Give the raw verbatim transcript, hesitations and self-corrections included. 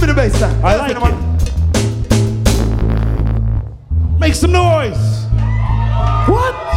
the bass line. I like it. Make some noise. What?